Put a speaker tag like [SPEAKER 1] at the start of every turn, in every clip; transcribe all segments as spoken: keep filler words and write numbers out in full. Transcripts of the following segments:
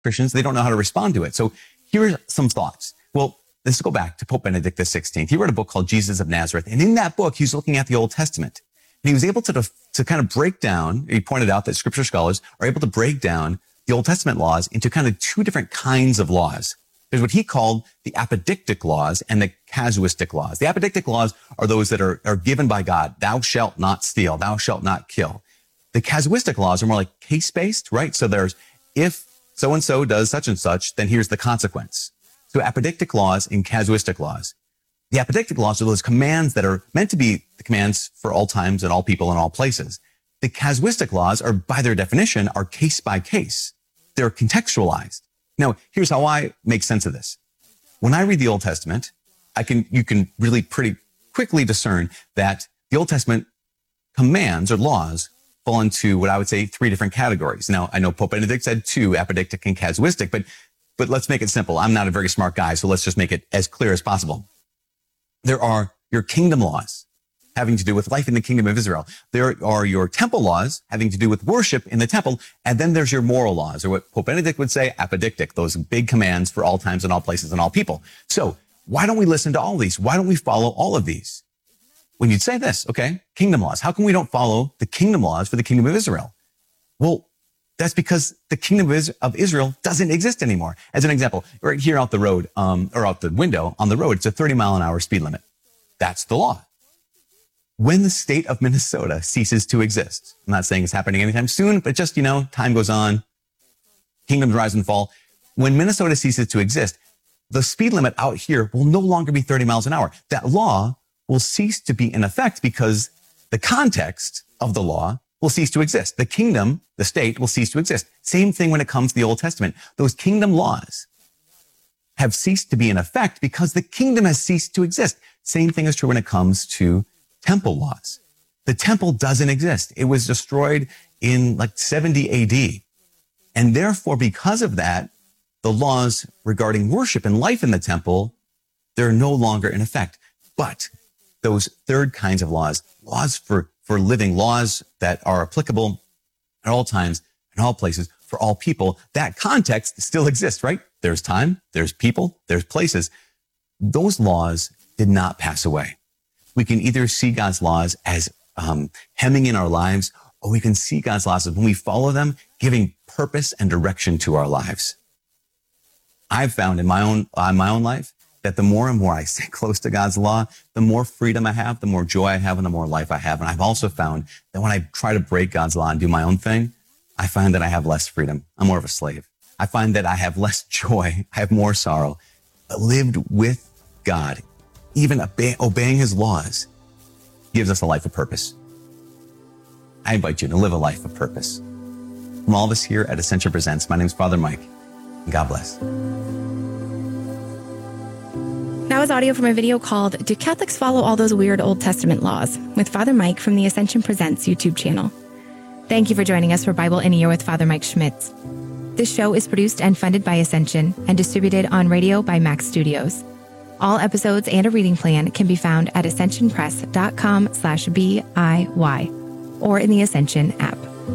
[SPEAKER 1] Christians, they don't know how to respond to it. So here's some thoughts. Well, let's go back to Pope Benedict the sixteenth. He wrote a book called Jesus of Nazareth. And in that book, he's looking at the Old Testament. And he was able to, to kind of break down, he pointed out that scripture scholars are able to break down the Old Testament laws into kind of two different kinds of laws. There's what he called the apodictic laws and the casuistic laws. The apodictic laws are those that are, are given by God. Thou shalt not steal. Thou shalt not kill. The casuistic laws are more like case-based, right? So there's, if so-and-so does such and such, then here's the consequence. So apodictic laws and casuistic laws. The apodictic laws are those commands that are meant to be the commands for all times and all people and all places. The casuistic laws are, by their definition, are case by case. They're contextualized. Now, here's how I make sense of this. When I read the Old Testament, I can, you can really pretty quickly discern that the Old Testament commands or laws fall into what I would say three different categories. Now, I know Pope Benedict said two, apodictic and casuistic, but, but let's make it simple. I'm not a very smart guy, so let's just make it as clear as possible. There are your kingdom laws having to do with life in the kingdom of Israel. There are your temple laws having to do with worship in the temple. And then there's your moral laws, or what Pope Benedict would say, apodictic, those big commands for all times and all places and all people. So why don't we listen to all these? Why don't we follow all of these? When you'd say this, okay, kingdom laws, how come we don't follow the kingdom laws for the kingdom of Israel? Well, that's because the kingdom of Israel doesn't exist anymore. As an example, right here out the road, um, or out the window on the road, it's a thirty mile an hour speed limit. That's the law. When the state of Minnesota ceases to exist, I'm not saying it's happening anytime soon, but just, you know, time goes on, kingdoms rise and fall. When Minnesota ceases to exist, the speed limit out here will no longer be thirty miles an hour. That law will cease to be in effect because the context of the law will cease to exist. The kingdom, the state, will cease to exist. Same thing when it comes to the Old Testament. Those kingdom laws have ceased to be in effect because the kingdom has ceased to exist. Same thing is true when it comes to temple laws. The temple doesn't exist. It was destroyed in like seventy A D. And therefore, because of that, the laws regarding worship and life in the temple, they're no longer in effect. But those third kinds of laws, laws for, for living, laws that are applicable at all times and all places for all people, that context still exists, right? There's time, there's people, there's places. Those laws did not pass away. We can either see God's laws as um, hemming in our lives, or we can see God's laws as when we follow them, giving purpose and direction to our lives. I've found in my own, uh, my own life that the more and more I stay close to God's law, the more freedom I have, the more joy I have, and the more life I have. And I've also found that when I try to break God's law and do my own thing, I find that I have less freedom. I'm more of a slave. I find that I have less joy. I have more sorrow. But lived with God, even obe- obeying his laws, gives us a life of purpose. I invite you to live a life of purpose. From all of us here at Ascension Presents, my name is Father Mike, and God bless.
[SPEAKER 2] That was audio from a video called Do Catholics Follow All Those Weird Old Testament Laws? With Father Mike from the Ascension Presents YouTube channel. Thank you for joining us for Bible in a Year with Father Mike Schmitz. This show is produced and funded by Ascension and distributed on radio by Max Studios. All episodes and a reading plan can be found at ascensionpress.com slash BIY or in the Ascension app.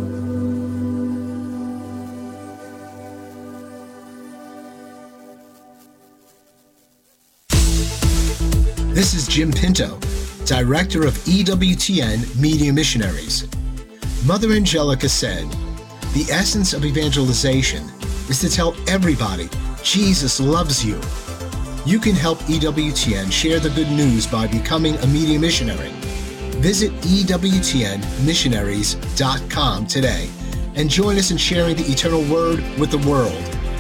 [SPEAKER 3] This is Jim Pinto, Director of E W T N Media Missionaries. Mother Angelica said, "The essence of evangelization is to tell everybody Jesus loves you." You can help E W T N share the good news by becoming a media missionary. Visit E W T N missionaries dot com today and join us in sharing the eternal word with the world.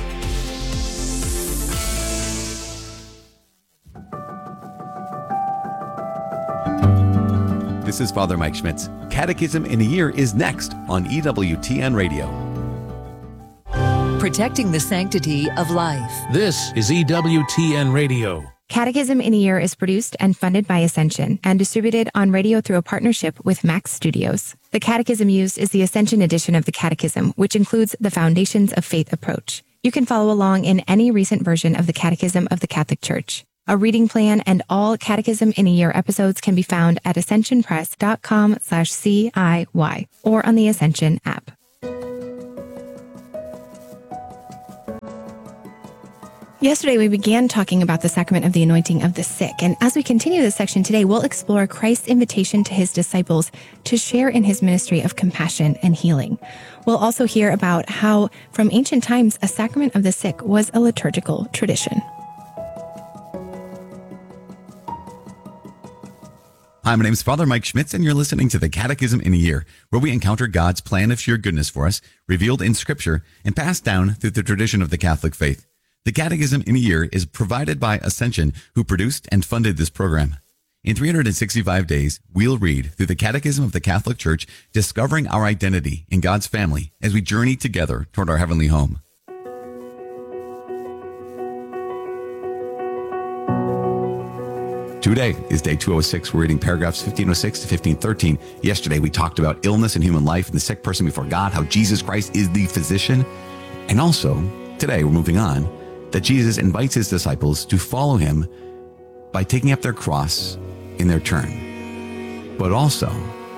[SPEAKER 1] This is Father Mike Schmitz. Catechism in a Year is next on E W T N Radio.
[SPEAKER 4] Protecting the sanctity of life.
[SPEAKER 5] This is E W T N Radio.
[SPEAKER 2] Catechism in a Year is produced and funded by Ascension and distributed on radio through a partnership with Max Studios. The catechism used is the Ascension edition of the Catechism, which includes the Foundations of Faith approach. You can follow along in any recent version of the Catechism of the Catholic Church. A reading plan and all Catechism in a Year episodes can be found at ascensionpress.com slash CIY or on the Ascension app. Yesterday, we began talking about the sacrament of the anointing of the sick. And as we continue this section today, we'll explore Christ's invitation to his disciples to share in his ministry of compassion and healing. We'll also hear about how, from ancient times, a sacrament of the sick was a liturgical tradition.
[SPEAKER 1] Hi, my name is Father Mike Schmitz, and you're listening to the Catechism in a Year, where we encounter God's plan of sheer goodness for us, revealed in Scripture and passed down through the tradition of the Catholic faith. The Catechism in a Year is provided by Ascension, who produced and funded this program. In three hundred sixty-five days, we'll read through the Catechism of the Catholic Church, discovering our identity in God's family as we journey together toward our heavenly home. Today is day two oh six. We're reading paragraphs fifteen oh six to fifteen thirteen. Yesterday, we talked about illness and human life and the sick person before God, how Jesus Christ is the physician. And also, today, we're moving on, that Jesus invites his disciples to follow him by taking up their cross in their turn. But also,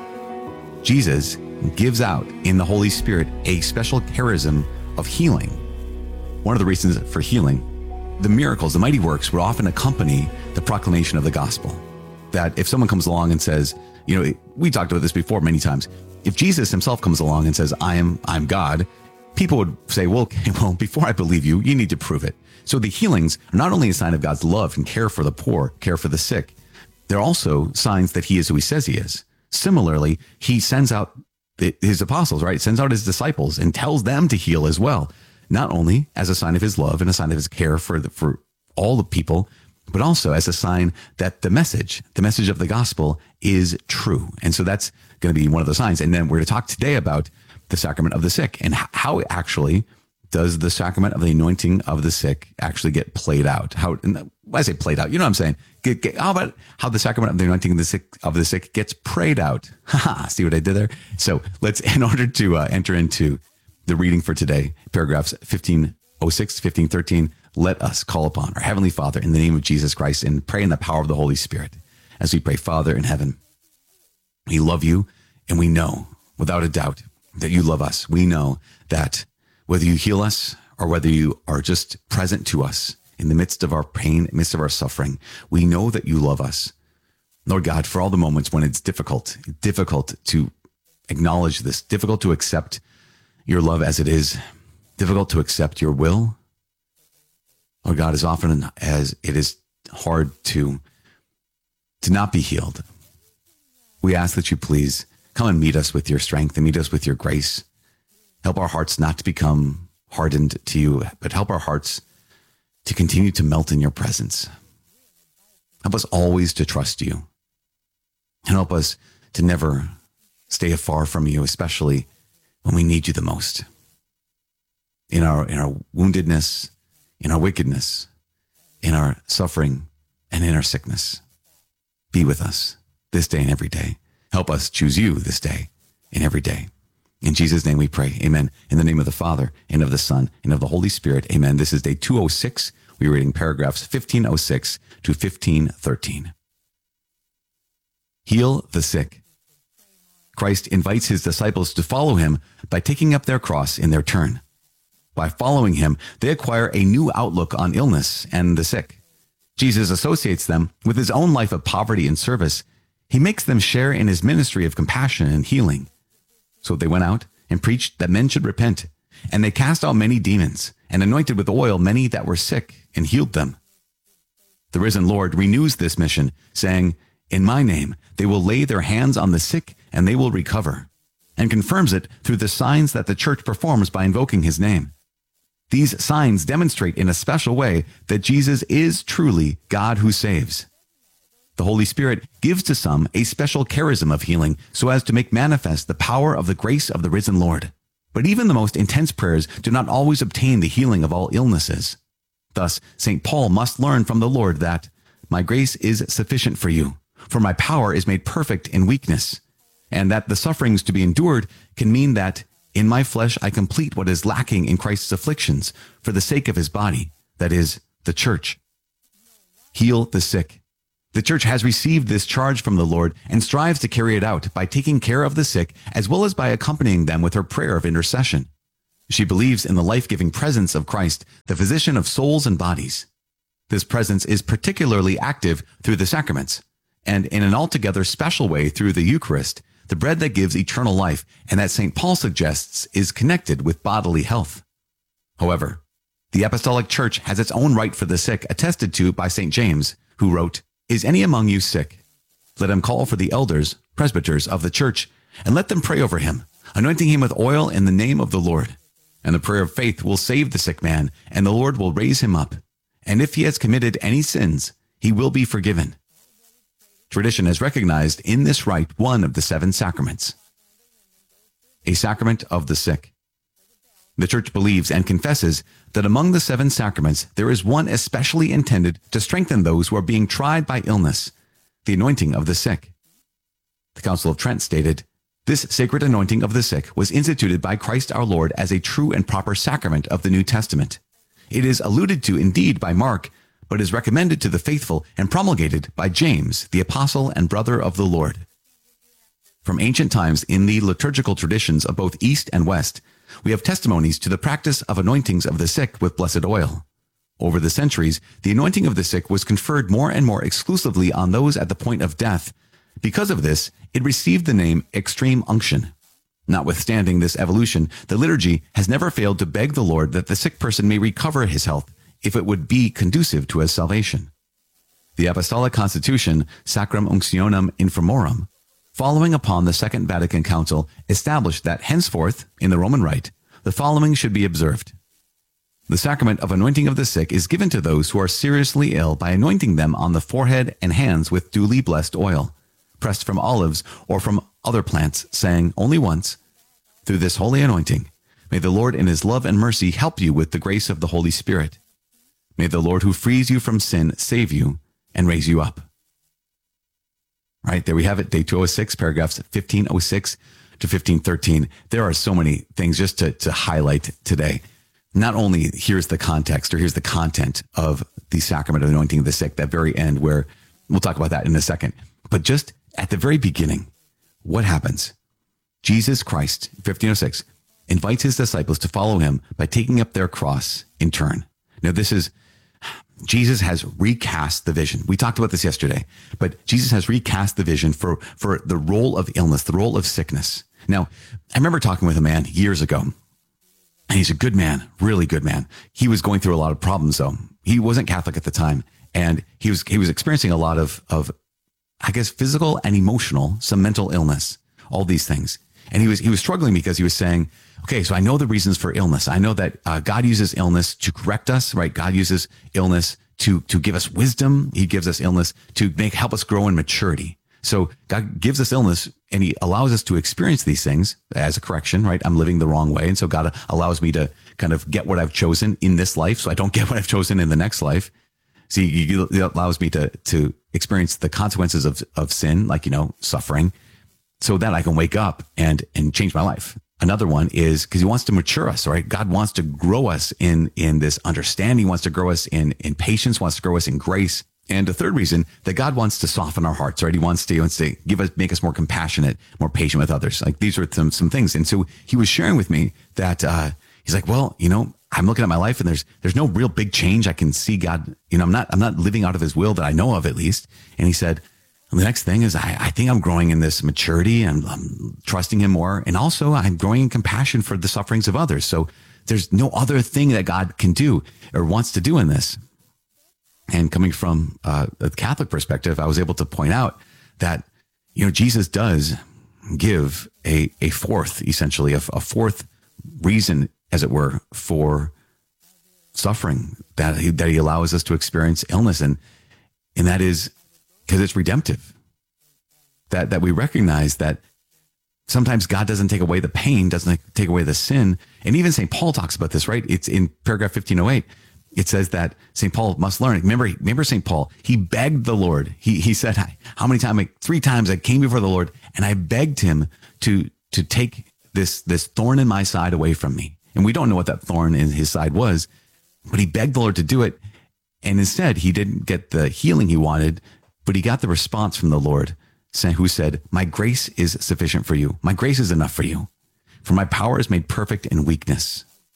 [SPEAKER 1] Jesus gives out in the Holy Spirit a special charism of healing. One of the reasons for healing, the miracles, the mighty works would often accompany the proclamation of the gospel. That if someone comes along and says, you know, we talked about this before many times, if Jesus himself comes along and says, I am, I'm God, people would say, well, okay, well, before I believe you, you need to prove it. So the healings are not only a sign of God's love and care for the poor, care for the sick, they're also signs that he is who he says he is. Similarly, he sends out his apostles, right? Sends out his disciples and tells them to heal as well. Not only as a sign of his love and a sign of his care for the, for all the people, but also as a sign that the message, the message of the gospel is true. And so that's going to be one of the signs. And then we're going to talk today about the sacrament of the sick and how actually does the sacrament of the anointing of the sick actually get played out? How, when I say played out, you know what I'm saying? Get, get, how about how the sacrament of the anointing of the sick of the sick gets prayed out? Haha, see what I did there? So let's, in order to uh, enter into the reading for today, paragraphs fifteen oh six, fifteen thirteen, let us call upon our Heavenly Father in the name of Jesus Christ and pray in the power of the Holy Spirit. As we pray, Father in heaven, we love you and we know without a doubt that you love us. We know that whether you heal us or whether you are just present to us in the midst of our pain, in the midst of our suffering, we know that you love us. Lord God, for all the moments when it's difficult, difficult to acknowledge this, difficult to accept your love as it is, difficult to accept your will, Lord God, as often as it is hard to, to not be healed, we ask that you please come and meet us with your strength and meet us with your grace. Help our hearts not to become hardened to you, but help our hearts to continue to melt in your presence. Help us always to trust you. And help us to never stay afar from you, especially when we need you the most. In our, in our woundedness, in our wickedness, in our suffering, and in our sickness. Be with us this day and every day. Help us choose you this day and every day. In Jesus' name we pray. Amen. In the name of the Father, and of the Son, and of the Holy Spirit. Amen. This is day two oh six. We're reading paragraphs fifteen oh six to fifteen thirteen. Heal the sick. Christ invites his disciples to follow him by taking up their cross in their turn. By following him, they acquire a new outlook on illness and the sick. Jesus associates them with his own life of poverty and service. He makes them share in his ministry of compassion and healing. So they went out and preached that men should repent, and they cast out many demons and anointed with oil many that were sick and healed them. The risen Lord renews this mission, saying, in my name, they will lay their hands on the sick and they will recover, and confirms it through the signs that the church performs by invoking his name. These signs demonstrate in a special way that Jesus is truly God who saves. The Holy Spirit gives to some a special charism of healing so as to make manifest the power of the grace of the risen Lord. But even the most intense prayers do not always obtain the healing of all illnesses. Thus, Saint Paul must learn from the Lord that, my grace is sufficient for you, for my power is made perfect in weakness, and that the sufferings to be endured can mean that in my flesh I complete what is lacking in Christ's afflictions for the sake of his body, that is, the church. Heal the sick. The church has received this charge from the Lord and strives to carry it out by taking care of the sick as well as by accompanying them with her prayer of intercession. She believes in the life-giving presence of Christ, the physician of souls and bodies. This presence is particularly active through the sacraments, and in an altogether special way through the Eucharist, the bread that gives eternal life and that Saint Paul suggests is connected with bodily health. However, the Apostolic Church has its own rite for the sick, attested to by Saint James, who wrote, "Is any among you sick? Let him call for the elders, presbyters of the church, and let them pray over him, anointing him with oil in the name of the Lord. And the prayer of faith will save the sick man, and the Lord will raise him up. And if he has committed any sins, he will be forgiven." Tradition has recognized in this rite one of the seven sacraments, a sacrament of the sick. The Church believes and confesses that among the seven sacraments, there is one especially intended to strengthen those who are being tried by illness, the anointing of the sick. The Council of Trent stated, "This sacred anointing of the sick was instituted by Christ our Lord as a true and proper sacrament of the New Testament. It is alluded to indeed by Mark, but is recommended to the faithful and promulgated by James, the apostle and brother of the Lord." From ancient times in the liturgical traditions of both East and West, we have testimonies to the practice of anointings of the sick with blessed oil. Over the centuries, the anointing of the sick was conferred more and more exclusively on those at the point of death. Because of this, it received the name extreme unction. Notwithstanding this evolution, the liturgy has never failed to beg the Lord that the sick person may recover his health, if it would be conducive to his salvation. The Apostolic Constitution, Sacram Unctionem Infirmorum, following upon the Second Vatican Council, established that henceforth, in the Roman Rite, the following should be observed. The sacrament of anointing of the sick is given to those who are seriously ill by anointing them on the forehead and hands with duly blessed oil, pressed from olives or from other plants, saying only once, "Through this holy anointing, may the Lord in his love and mercy help you with the grace of the Holy Spirit. May the Lord who frees you from sin save you and raise you up." Right, there we have it, day two oh six, paragraphs fifteen oh six to fifteen thirteen. There are so many things just to, to highlight today. Not only here's the context or here's the content of the sacrament of anointing of the sick, that very end where we'll talk about that in a second, but just at the very beginning, what happens? Jesus Christ, fifteen oh six, invites his disciples to follow him by taking up their cross in turn. Now, this is, Jesus has recast the vision. We talked about this yesterday, but Jesus has recast the vision for, for the role of illness, the role of sickness. Now, I remember talking with a man years ago, and he's a good man, really good man. He was going through a lot of problems, though. He wasn't Catholic at the time, and he was he was experiencing a lot of, of I guess, physical and emotional, some mental illness, all these things. And he was he was struggling because he was saying, okay, so I know the reasons for illness. I know that uh, God uses illness to correct us, right? God uses illness to to give us wisdom. He gives us illness to make help us grow in maturity. So God gives us illness and he allows us to experience these things as a correction, right? I'm living the wrong way. And so God allows me to kind of get what I've chosen in this life so I don't get what I've chosen in the next life. See, he allows me to to experience the consequences of, of sin, like, you know, suffering, so that I can wake up and and change my life. Another one is because he wants to mature us, right? God wants to grow us in in this understanding, wants to grow us in in patience, wants to grow us in grace. And the third reason, that God wants to soften our hearts, right? He wants to, he wants to give us, make us more compassionate, more patient with others. Like these are some some things. And so he was sharing with me that uh, he's like, well, you know, I'm looking at my life and there's there's no real big change. I can see God, you know, I'm not I'm not living out of his will that I know of, at least. And he said, and the next thing is I, I think I'm growing in this maturity and I'm trusting him more. And also I'm growing in compassion for the sufferings of others. So there's no other thing that God can do or wants to do in this. And coming from uh, a Catholic perspective, I was able to point out that, you know, Jesus does give a, a fourth, essentially, a, a fourth reason, as it were, for suffering, that he, that he allows us to experience illness. And, and that is because it's redemptive, that, that we recognize that sometimes God doesn't take away the pain, doesn't take away the sin. And even Saint Paul talks about this, right? It's in paragraph fifteen oh eight. It says that Saint Paul must learn. Remember, remember Saint Paul, he begged the Lord. He he said, how many times? Three times I came before the Lord and I begged him to, to take this, this thorn in my side away from me. And we don't know what that thorn in his side was, but he begged the Lord to do it. And instead he didn't get the healing he wanted, but he got the response from the Lord, who said, my grace is sufficient for you. My grace is enough for you. For my power is made perfect in weakness.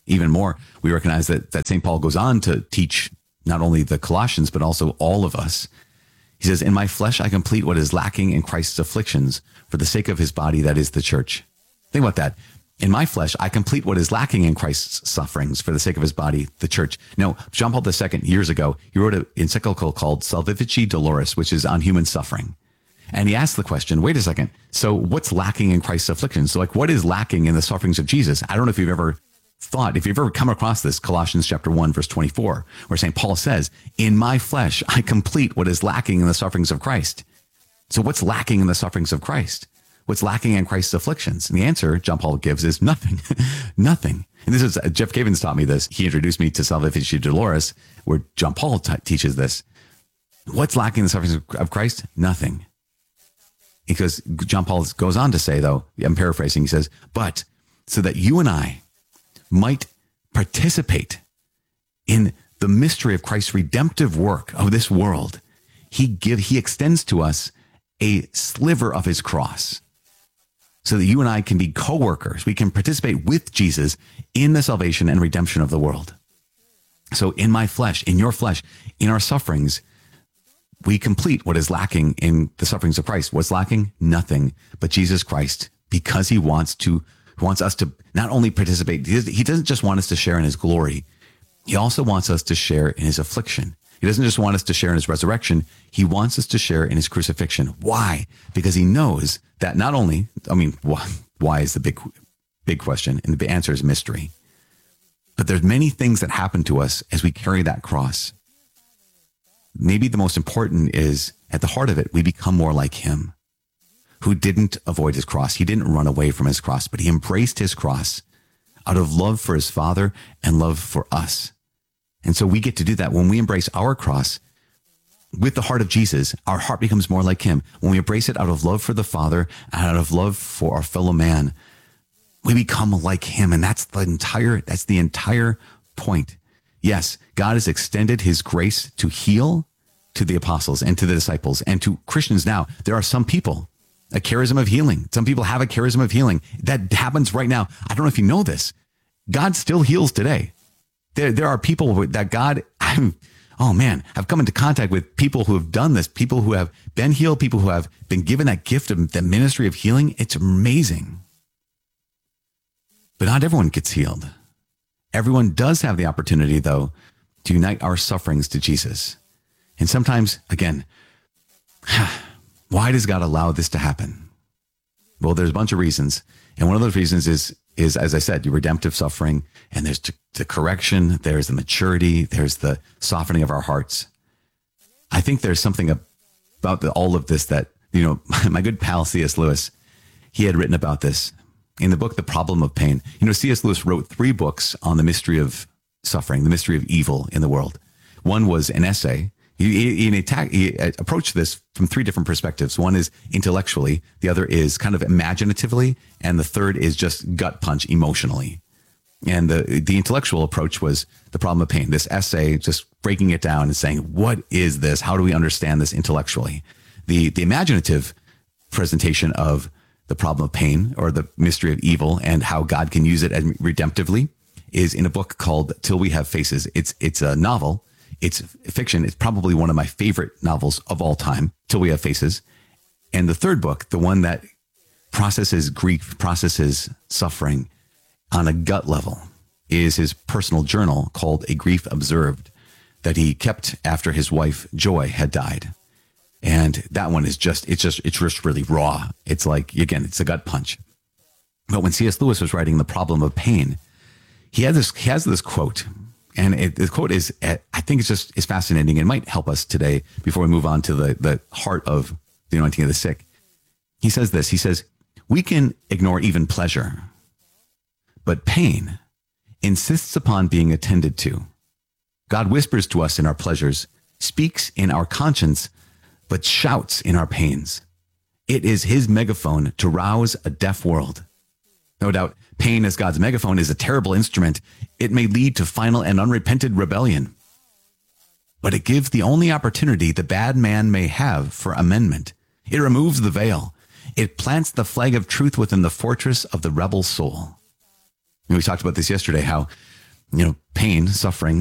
[SPEAKER 1] Even more, we recognize that, that Saint Paul goes on to teach not only the Colossians, but also all of us. He says, in my flesh, I complete what is lacking in Christ's afflictions for the sake of his body, that is the church. Think about that. In my flesh, I complete what is lacking in Christ's sufferings for the sake of his body, the church. Now, John Paul the Second, years ago, he wrote an encyclical called Salvifici Doloris, which is on human suffering. And he asked the question, wait a second, so what's lacking in Christ's afflictions? So like, what is lacking in the sufferings of Jesus? I don't know if you've ever thought, if you've ever come across this, Colossians chapter one, verse twenty-four, where Saint Paul says, in my flesh, I complete what is lacking in the sufferings of Christ. So what's lacking in the sufferings of Christ? What's lacking in Christ's afflictions? And the answer John Paul gives is nothing, nothing. And this is, uh, Jeff Cavins taught me this. He introduced me to Salvifici Doloris, where John Paul t- teaches this. What's lacking in the sufferings of, of Christ? Nothing. Because John Paul goes on to say, though, I'm paraphrasing, he says, but so that you and I might participate in the mystery of Christ's redemptive work of this world, he give, he extends to us a sliver of his cross so that you and I can be co-workers. We can participate with Jesus in the salvation and redemption of the world. So in my flesh, in your flesh, in our sufferings, we complete what is lacking in the sufferings of Christ. What's lacking? Nothing but Jesus Christ, because he wants to wants us to not only participate, he doesn't just want us to share in his glory. He also wants us to share in his affliction. He doesn't just want us to share in his resurrection. He wants us to share in his crucifixion. Why? Because he knows that not only, I mean, why, why is the big, big question? And the answer is mystery. But there's many things that happen to us as we carry that cross. Maybe the most important is at the heart of it, we become more like him, who didn't avoid his cross. He didn't run away from his cross, but he embraced his cross out of love for his Father and love for us. And so we get to do that. When we embrace our cross with the heart of Jesus, our heart becomes more like him. When we embrace it out of love for the Father and out of love for our fellow man, we become like him. And that's the entire, that's the entire point. Yes, God has extended his grace to heal to the apostles and to the disciples and to Christians now. There are some people, a charism of healing. Some people have a charism of healing. That happens right now. I don't know if you know this. God still heals today. There, there are people that God, I'm, oh man, I've come into contact with people who have done this, people who have been healed, people who have been given that gift of the ministry of healing. It's amazing. But not everyone gets healed. Everyone does have the opportunity, though, to unite our sufferings to Jesus. And sometimes, again, why does God allow this to happen? Well, there's a bunch of reasons. And one of those reasons is, is as I said, your redemptive suffering. And there's the correction, there's the maturity, there's the softening of our hearts. I think there's something about the, all of this that, you know, my good pal C S Lewis, he had written about this in the book, The Problem of Pain. You know, C S Lewis wrote three books on the mystery of suffering, the mystery of evil in the world. One was an essay. He, he, he, attack, he approached this from three different perspectives. One is intellectually, the other is kind of imaginatively, and the third is just gut punch emotionally. And the, the intellectual approach was The Problem of Pain, this essay, just breaking it down and saying, what is this? How do we understand this intellectually? The, the imaginative presentation of The Problem of Pain, or the mystery of evil, and how God can use it redemptively, is in a book called Till We Have Faces. It's, it's a novel. It's fiction. It's probably one of my favorite novels of all time, Till We Have Faces. And the third book, the one that processes grief, processes suffering on a gut level, is his personal journal called A Grief Observed, that he kept after his wife, Joy, had died. And that one is just, it's just, it's just really raw. It's like, again, it's a gut punch. But when C S Lewis was writing The Problem of Pain, he had this, he has this quote. And it, the quote is, I think it's just, it's fascinating. It might help us today before we move on to the, the heart of the anointing of the sick. He says this, he says, we can ignore even pleasure, but pain insists upon being attended to. God whispers to us in our pleasures, speaks in our conscience, but shouts in our pains. It is his megaphone to rouse a deaf world. No doubt, pain as God's megaphone is a terrible instrument. It may lead to final and unrepented rebellion. But it gives the only opportunity the bad man may have for amendment. It removes the veil. It plants the flag of truth within the fortress of the rebel soul. And we talked about this yesterday, how you know, pain, suffering,